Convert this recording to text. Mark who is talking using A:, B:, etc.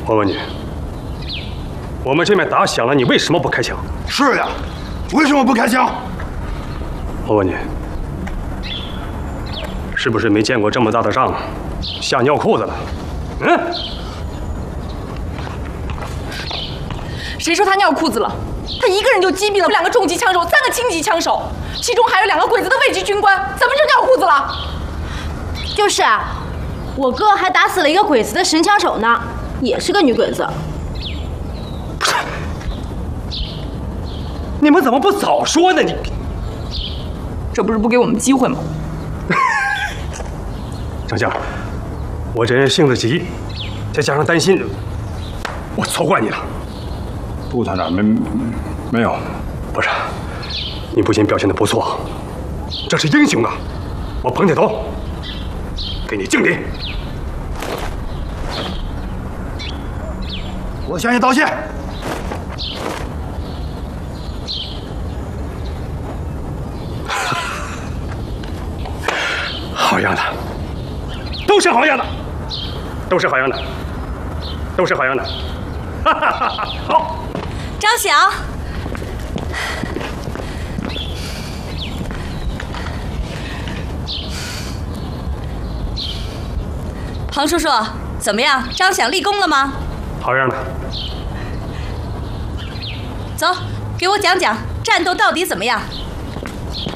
A: 我问你，我们这边打响了，你为什么不开枪？
B: 是呀，为什么不开枪？
A: 我问你，是不是没见过这么大的仗，吓尿裤子了？嗯？
C: 谁说他尿裤子了？他一个人就击毙了2个重级枪手，3个轻级枪手，其中还有2个鬼子的卫级军官，怎么就尿裤子了？
D: 就是啊，我哥还打死了一个鬼子的神枪手呢，也是个女鬼子。
A: 你们怎么不早说呢？你
C: 这不是不给我们机会吗？
A: 张相，我这人性子急，再加上担心，我错怪你了。
B: 杜团长，没有，
A: 不是，你不仅表现得不错，这是英雄啊！我捧起头，给你敬礼。
B: 我向你道歉。
A: 好样的，都是好样的，都是好样的，都是好样的，哈哈哈哈！好，
E: 张翔，庞叔叔，怎么样？张翔立功了吗？
A: 好样的。
E: 走，给我讲讲战斗到底怎么样。